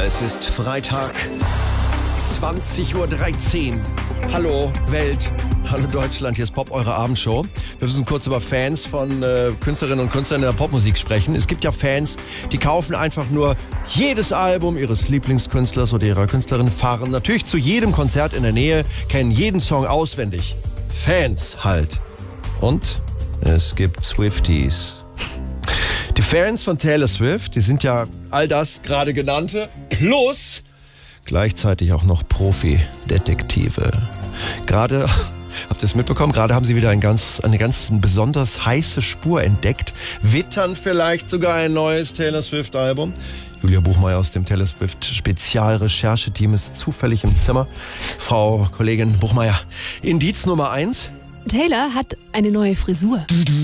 Es ist Freitag, 20.13 Uhr. Hallo Welt, hallo Deutschland, hier ist Pop, eure Abendshow. Wir müssen kurz über Fans von Künstlerinnen und Künstlern in der Popmusik sprechen. Es gibt ja Fans, die kaufen einfach nur jedes Album ihres Lieblingskünstlers oder ihrer Künstlerin, fahren natürlich zu jedem Konzert in der Nähe, kennen jeden Song auswendig. Fans halt. Und es gibt Swifties. Die Fans von Taylor Swift, die sind ja all das gerade genannte, plus gleichzeitig auch noch Profi-Detektive. Gerade, habt ihr es mitbekommen, gerade haben sie wieder eine ganz besonders heiße Spur entdeckt. Wittern vielleicht sogar ein neues Taylor Swift-Album. Julia Buchmeier aus dem Taylor Swift Spezialrechercheteam ist zufällig im Zimmer. Frau Kollegin Buchmeier, Indiz Nummer 1. Taylor hat eine neue Frisur.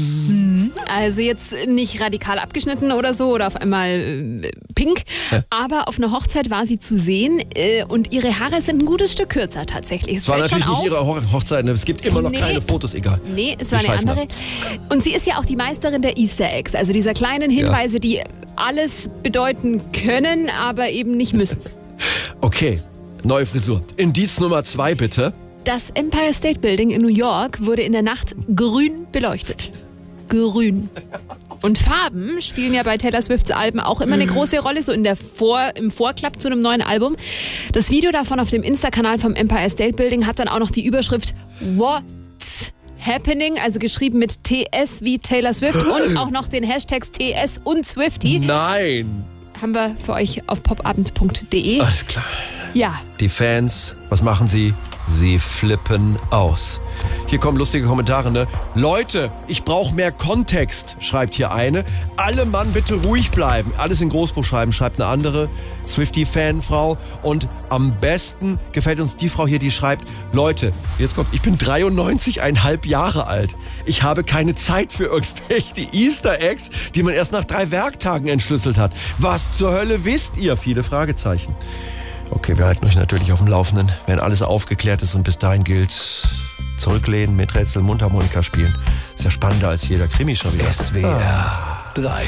Also jetzt nicht radikal abgeschnitten oder so oder auf einmal pink, aber auf einer Hochzeit war sie zu sehen und ihre Haare sind ein gutes Stück kürzer tatsächlich. Es war natürlich nicht ihre Hochzeit, es gibt immer noch keine Fotos, egal. Nee, es war eine andere. Und sie ist ja auch die Meisterin der Easter Eggs, also dieser kleinen Hinweise, die alles bedeuten können, aber eben nicht müssen. Okay, neue Frisur. Indiz Nummer 2 bitte. Das Empire State Building in New York wurde in der Nacht grün beleuchtet. Grün. Und Farben spielen ja bei Taylor Swifts Alben auch immer eine große Rolle, so im Vorklapp zu einem neuen Album. Das Video davon auf dem Insta-Kanal vom Empire State Building hat dann auch noch die Überschrift What's Happening, also geschrieben mit TS wie Taylor Swift und auch noch den Hashtags TS und Swiftie. Nein! Haben wir für euch auf popabend.de. Alles klar. Ja. Die Fans, was machen sie? Sie flippen aus. Hier kommen lustige Kommentare, ne? Leute, ich brauche mehr Kontext, schreibt hier eine. Alle Mann bitte ruhig bleiben. Alles in Großbuch schreiben, schreibt eine andere Swiftie-Fanfrau. Und am besten gefällt uns die Frau hier, die schreibt, Leute, jetzt kommt, ich bin 93,5 Jahre alt. Ich habe keine Zeit für irgendwelche Easter Eggs, die man erst nach 3 Werktagen entschlüsselt hat. Was zur Hölle wisst ihr? Viele Fragezeichen. Okay, wir halten euch natürlich auf dem Laufenden, wenn alles aufgeklärt ist und bis dahin gilt, zurücklehnen, mit Rätsel, Mundharmonika spielen. Ist ja spannender als jeder Krimi schon wieder. SWR 3